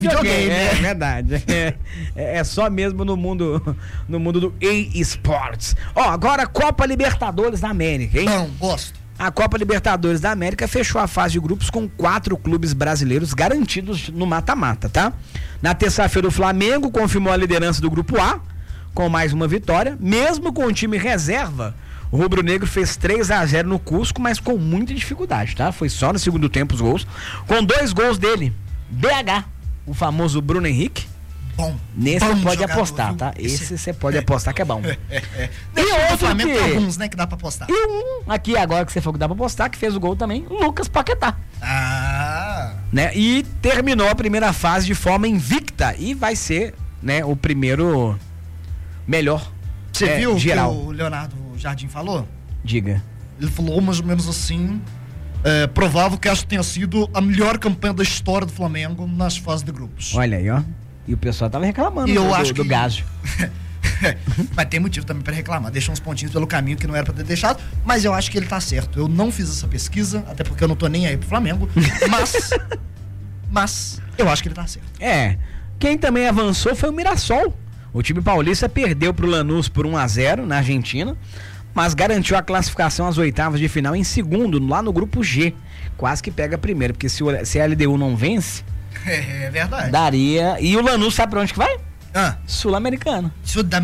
videogame. É verdade. É só mesmo no mundo do eSports. Ó, agora Copa Libertadores da América, hein? Não, gosto. A Copa Libertadores da América fechou a fase de grupos com 4 clubes brasileiros garantidos no mata-mata, tá? Na terça-feira o Flamengo confirmou a liderança do grupo A, com mais uma vitória, mesmo com o time reserva. O rubro-negro fez 3-0 no Cusco, mas com muita dificuldade, tá? Foi só no segundo tempo os gols, com 2 gols dele, BH, o famoso Bruno Henrique. Bom. Nesse você pode jogador, apostar, viu? tá? Esse você pode apostar que é bom. E outro Flamengo tem alguns, né, que dá pra apostar. E um aqui agora que você falou que dá pra apostar, que fez o gol também, o Lucas Paquetá. Né? E terminou a primeira fase de forma invicta e vai ser, né, o primeiro melhor. Você viu geral. o que o Leonardo Jardim falou? Diga. Ele falou mais ou menos assim, provável que essa tenha sido a melhor campanha da história do Flamengo nas fases de grupos. Olha aí, ó. E o pessoal tava reclamando do Gásio. Mas tem motivo também pra reclamar. Deixou uns pontinhos pelo caminho que não era pra ter deixado. Mas eu acho que ele tá certo. Eu não fiz essa pesquisa, até porque eu não tô nem aí pro Flamengo. Mas eu acho que ele tá certo. Quem também avançou foi o Mirassol. O time paulista perdeu pro Lanús por 1-0 na Argentina, mas garantiu a classificação às oitavas de final em segundo, lá no grupo G. Quase que pega primeiro, porque se a LDU não vence... É verdade. Daria. E o Lanús sabe pra onde que vai? Sul-Americano.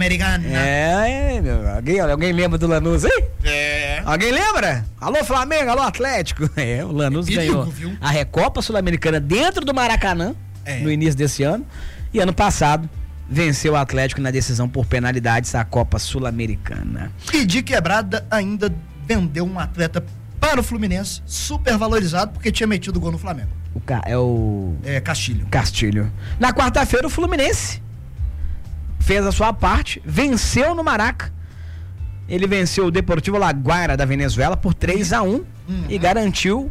Alguém lembra do Lanús aí? Alguém lembra? Alô Flamengo, alô Atlético. O Lanús ganhou a Recopa Sul-Americana dentro do Maracanã no início desse ano. E ano passado venceu o Atlético na decisão por penalidades da Copa Sul-Americana. E de quebrada ainda vendeu um atleta para o Fluminense, super valorizado, porque tinha metido gol no Flamengo. Castilho. Na quarta-feira o Fluminense fez a sua parte, venceu no Maraca. Ele venceu o Deportivo Laguaira da Venezuela por 3-1 e garantiu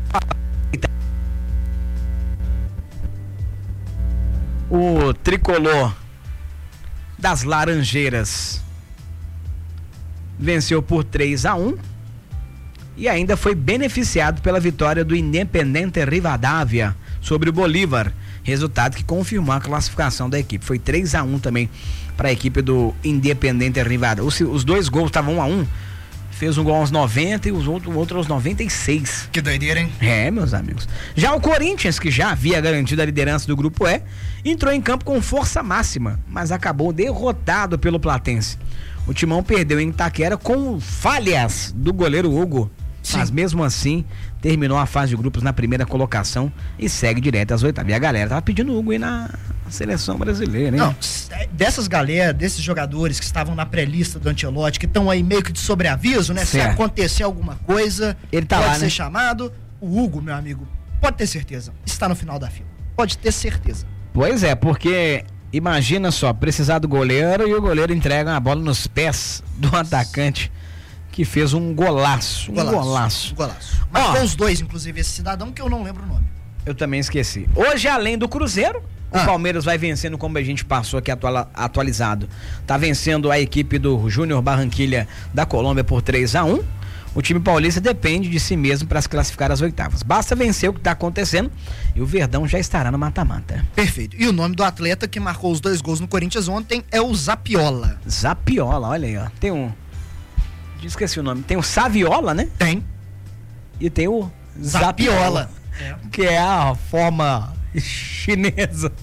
o tricolor das Laranjeiras. Venceu por 3-1 e ainda foi beneficiado pela vitória do Independiente Rivadavia sobre o Bolívar, resultado que confirmou a classificação da equipe. Foi 3-1 também para a equipe do Independiente Rivadavia. Os 2 gols estavam 1-1. Fez um gol aos 90 e o outro aos 96. Que doideira, hein? Meus amigos. Já o Corinthians, que já havia garantido a liderança do grupo E, entrou em campo com força máxima, mas acabou derrotado pelo Platense. O Timão perdeu em Itaquera com falhas do goleiro Hugo. Sim. Mas mesmo assim, terminou a fase de grupos na primeira colocação e segue direto às oitavas. E a galera tava pedindo o Hugo aí na seleção brasileira, hein? Não, desses jogadores que estavam na pré-lista do Ancelotti, que estão aí meio que de sobreaviso, né? Certo. Se acontecer alguma coisa, ele tá pode lá, ser né? chamado. O Hugo, meu amigo, pode ter certeza, está no final da fila. Pode ter certeza. Pois é, porque imagina só, precisar do goleiro e o goleiro entrega a bola nos pés do atacante, que fez um golaço. Mas com os dois, inclusive, esse cidadão que eu não lembro o nome. Eu também esqueci. Hoje, além do Cruzeiro, o Palmeiras vai vencendo, como a gente passou aqui atualizado. Tá vencendo a equipe do Júnior Barranquilla da Colômbia por 3-1. O time paulista depende de si mesmo para se classificar às oitavas. Basta vencer o que está acontecendo e o Verdão já estará no mata-mata. Perfeito. E o nome do atleta que marcou os 2 gols no Corinthians ontem é o Zapiola. Zapiola, olha aí, ó. Tem um... Esqueci o nome. Tem o Saviola, né? Tem. E tem o Zapiola. Que é a forma chinesa.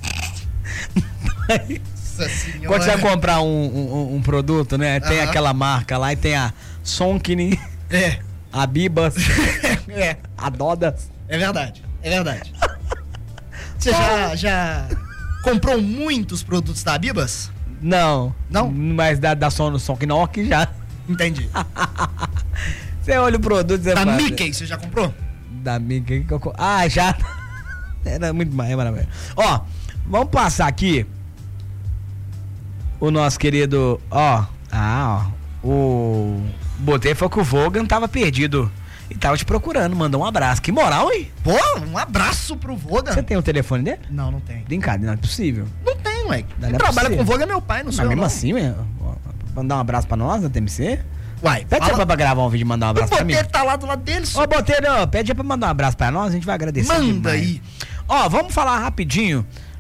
Nossa senhora. Quando você vai comprar um produto, né? Tem aquela marca lá e tem a Sonkini, a Bibas, a Dodas. É verdade. Você já comprou muitos produtos da Bibas? Não. Não? Mas da Sonkinok já. Entendi. Você olha o produto... Da Mickey, você já comprou? Da Mickey. Já. Era muito mais maravilhoso. Ó, vamos passar aqui o nosso querido... O Botei foi que o Vogan tava perdido e tava te procurando, mandou um abraço. Que moral, hein? Pô, um abraço pro Vogan. Você tem o telefone dele? Não tem. Brincadeira, não é possível. Não tem, ué. Quem trabalha com o Vogan é meu pai, não sou eu, mesmo não. assim, mandar um abraço pra nós na TMC? Uai, pede pra gravar um vídeo e mandar um abraço pra mim. O Boteiro tá lá do lado dele. Ô, Boteiro, pede pra mandar um abraço pra nós, a gente vai agradecer. Manda demais. aí. Ó, vamos falar rapidinho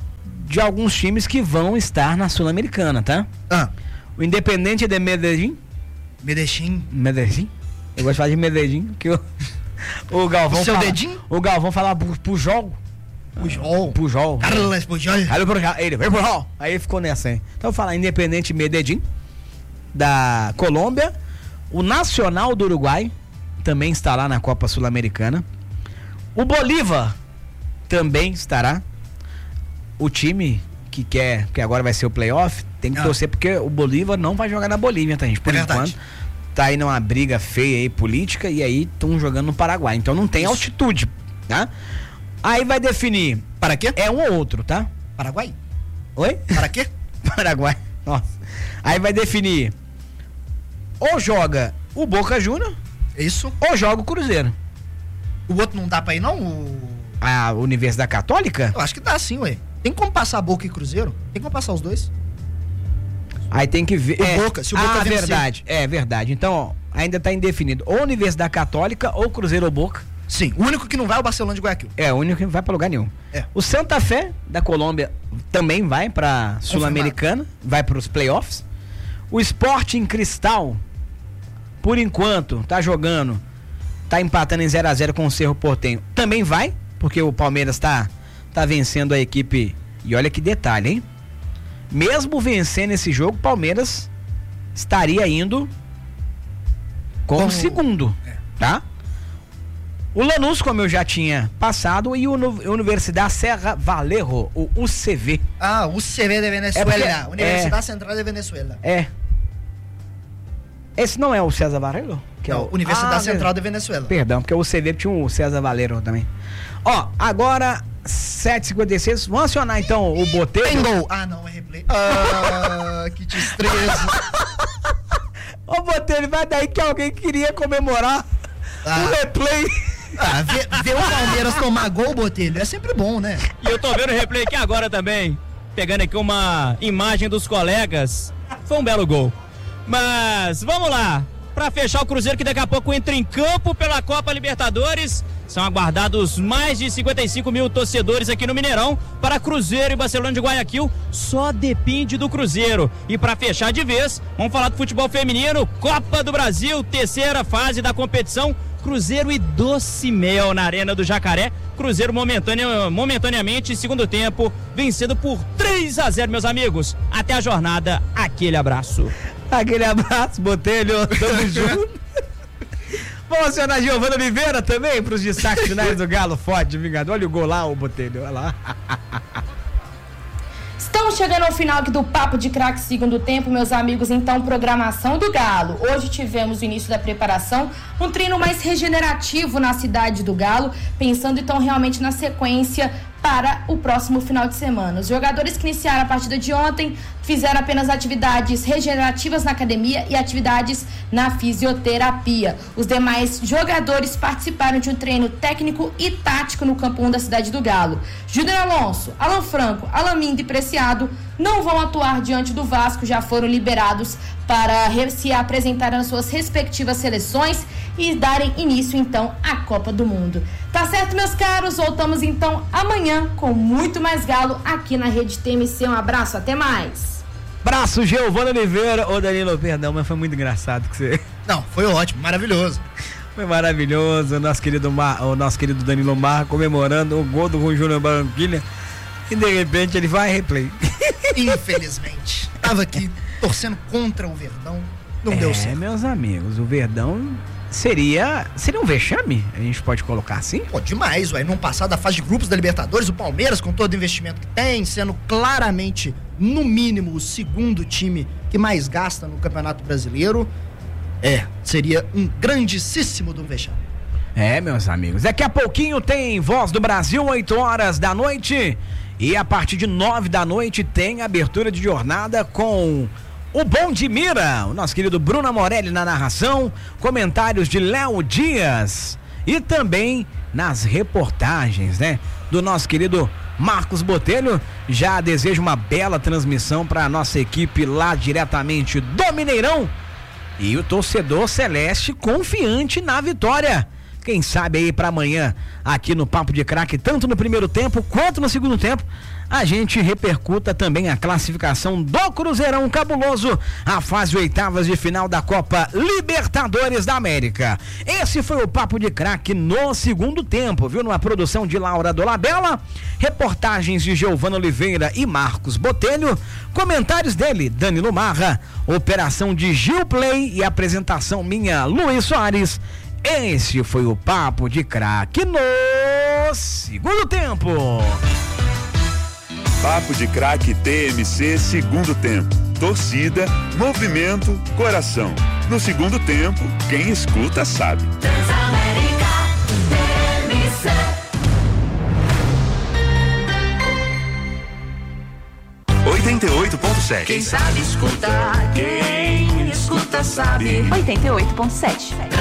de alguns times que vão estar na Sul-Americana, tá? O Independiente de Medellín. Medellín. Eu gosto de falar de Medellín, porque o Galvão seu fala, dedinho? O Galvão fala Pujol. Carlos Pujol. Aí ele ficou nessa, hein? Então eu vou falar Independiente Medellín, da Colômbia. O Nacional do Uruguai também está lá na Copa Sul-Americana. O Bolívar também estará. O time que agora vai ser o playoff, tem que torcer, porque o Bolívar não vai jogar na Bolívia, tá, gente? Por enquanto, tá aí numa briga feia aí, política, e aí estão jogando no Paraguai. Então não tem altitude, tá? Aí vai definir. Para quê? É um ou outro, tá? Paraguai? Oi? Para quê? Paraguai. Nossa. Aí vai definir. Ou joga o Boca Juniors. Isso. Ou joga o Cruzeiro. O outro não dá pra ir, não? A Universidade Católica? Eu acho que dá sim, ué. Tem como passar Boca e Cruzeiro? Tem como passar os dois? Aí tem que ver. Boca, se o Boca vencer. Verdade. É verdade. Então, ó, ainda tá indefinido. Ou Universidade Católica, ou Cruzeiro ou Boca. Sim. O único que não vai é o Barcelona de Guayaquil. É, o único que não vai pra lugar nenhum. O Santa Fé, da Colômbia, também vai pra Sul-Americana. Vai pros playoffs. O Sporting Cristal, por enquanto, tá jogando. Tá empatando em 0-0 com o Cerro Porteño. Também vai, porque o Palmeiras tá vencendo a equipe. E olha que detalhe, hein? Mesmo vencendo esse jogo, o Palmeiras estaria indo como segundo, tá? O Lanús, como eu já tinha passado, e o Universidade Serra Valero, o UCV. O UCV de Venezuela, Universidade Central de Venezuela. Esse não é o César Valero? Que não, é o... Universidade Central de Venezuela. Perdão, porque o UCV tinha o César Valero também. Ó, agora 7h56, vamos acionar então o Botelho. Tem gol. Não, é replay. Que destreza. Ô Botelho, vai daí que alguém queria comemorar o replay. Ver o Palmeiras tomar gol, Botelho, é sempre bom, né? E eu tô vendo o replay aqui agora também, pegando aqui uma imagem dos colegas. Foi um belo gol. Mas vamos lá, para fechar o Cruzeiro, que daqui a pouco entra em campo pela Copa Libertadores. São aguardados mais de 55 mil torcedores aqui no Mineirão para Cruzeiro e Barcelona de Guayaquil. Só depende do Cruzeiro. E para fechar de vez, vamos falar do futebol feminino. Copa do Brasil, terceira fase da competição. Cruzeiro e Doce Mel na Arena do Jacaré. Cruzeiro momentaneamente, segundo tempo, vencendo por 3-0, meus amigos. Até a jornada, aquele abraço. Aquele abraço, Botelho, tamo junto. Vamos acionar a Giovana Oliveira também para os destaques finais do Galo Forte, Vingador. Olha o gol lá, o Botelho, olha lá. Estamos chegando ao final aqui do Papo de Craque segundo tempo, meus amigos. Então, programação do Galo. Hoje tivemos o início da preparação, um treino mais regenerativo na cidade do Galo, pensando então realmente na sequência para o próximo final de semana. Os jogadores que iniciaram a partida de ontem fizeram apenas atividades regenerativas na academia e atividades na fisioterapia. Os demais jogadores participaram de um treino técnico e tático no campo 1 da cidade do Galo. Júnior Alonso, Alan Franco, Alaminda e Preciado não vão atuar diante do Vasco, já foram liberados para se apresentar nas suas respectivas seleções e darem início então à Copa do Mundo. Tá certo, meus caros? Voltamos então amanhã com muito mais Galo aqui na Rede TMC. Um abraço, até mais. Abraço, Giovana Oliveira. Ô Danilo, perdão, mas foi muito engraçado que você... Não, foi ótimo, maravilhoso. Foi maravilhoso, o nosso querido Danilo Marra comemorando o gol do Júnior Barranquilla e de repente ele vai replay. Infelizmente. Tava aqui torcendo contra o Verdão, não deu certo. Meus amigos, o Verdão seria um vexame? A gente pode colocar assim? Pô, demais, ué. Não passar da fase de grupos da Libertadores, o Palmeiras, com todo o investimento que tem, sendo claramente, no mínimo, o segundo time que mais gasta no Campeonato Brasileiro, seria um grandíssimo do vexame. Meus amigos, daqui a pouquinho tem Voz do Brasil, 8h da noite, e a partir de 9 da noite tem abertura de jornada com o Bom de Mira, o nosso querido Bruno Morelli na narração, comentários de Léo Dias e também nas reportagens, do nosso querido Marcos Botelho. Já desejo uma bela transmissão para a nossa equipe lá diretamente do Mineirão e o torcedor celeste confiante na vitória. Quem sabe aí para amanhã aqui no Papo de Craque, tanto no primeiro tempo quanto no segundo tempo, a gente repercuta também a classificação do Cruzeirão Cabuloso, a fase oitavas de final da Copa Libertadores da América. Esse foi o Papo de Craque no segundo tempo, viu? Numa produção de Laura Dolabella, reportagens de Giovana Oliveira e Marcos Botelho, comentários dele, Danilo Marra, operação de Gil Play e apresentação minha, Luiz Soares. Esse foi o Papo de Craque no segundo tempo. Papo de Craque TMC segundo tempo. Torcida, movimento, coração. No segundo tempo, quem escuta sabe. Transamérica TMC. Quem sabe escuta, quem escuta sabe. 88.7.